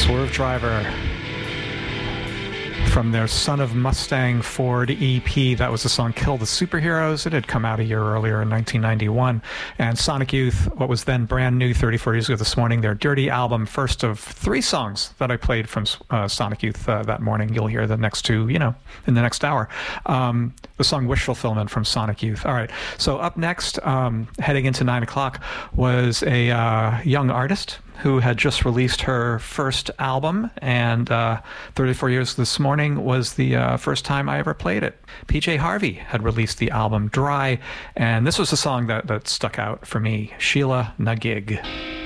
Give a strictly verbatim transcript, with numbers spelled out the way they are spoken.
Swerve Driver from their Son of Mustang Ford E P. That was the song Kill the Superheroes. It had come out a year earlier in nineteen ninety-one. And Sonic Youth, what was then brand new thirty-four years ago this morning, their Dirty album, first of three songs that I played from uh, Sonic Youth uh, that morning. You'll hear the next two, you know, in the next hour. Um, the song Wish Fulfillment from Sonic Youth. All right, so up next, um, heading into nine o'clock, was a uh, young artist who had just released her first album, and uh, thirty-four years this morning was the uh, first time I ever played it. P J Harvey had released the album Dry, and this was a song that, that stuck out for me, Sheila Na Gig.